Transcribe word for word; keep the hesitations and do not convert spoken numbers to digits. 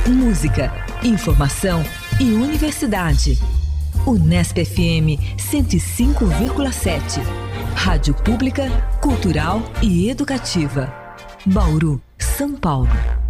música, informação e universidade. Unesp F M cento e cinco vírgula sete. Rádio Pública, Cultural e Educativa. Bauru, São Paulo.